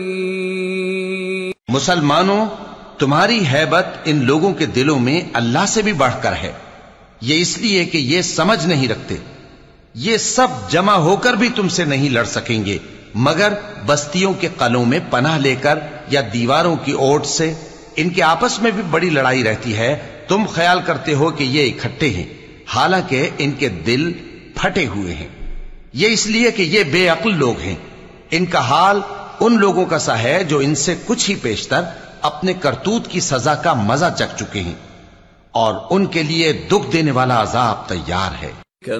मुसलमानों, तुम्हारी हैबत इन लोगों के दिलों में अल्लाह से भी बढ़कर है। ये इसलिए कि ये समझ नहीं रखते। ये सब जमा होकर भी तुमसे नहीं लड़ सकेंगे मगर बस्तियों के कलों में पनाह लेकर या दीवारों की ओट से। इनके आपस में भी बड़ी लड़ाई रहती है। तुम ख्याल करते हो कि ये इकट्ठे हैं, हालांकि इनके दिल फटे हुए हैं। ये इसलिए कि ये बेअक्ल लोग हैं। इनका हाल उन लोगों का सा है जो इनसे कुछ ही पेशतर अपने करतूत की सजा का मजा चख चुके हैं और उनके लिए दुख देने वाला अजाब तैयार है।